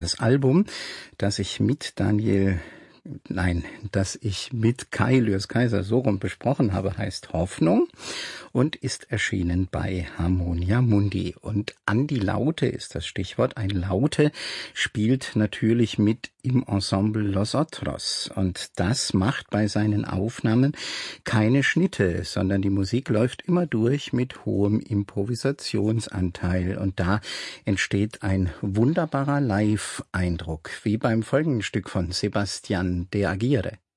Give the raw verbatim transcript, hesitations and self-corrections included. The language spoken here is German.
Das Album, das ich mit Daniel, nein, das ich mit Kai Lührs-Kaiser so rum besprochen habe, heißt Hoffnung und ist erschienen bei Harmonia Mundi. Und Andi Laute ist das Stichwort. Ein Laute spielt natürlich mit im Ensemble Los Otros. Und das macht bei seinen Aufnahmen keine Schnitte, sondern die Musik läuft immer durch mit hohem Improvisationsanteil. Und da entsteht ein wunderbarer Live-Eindruck, wie beim folgenden Stück von Sebastian de Aguirre.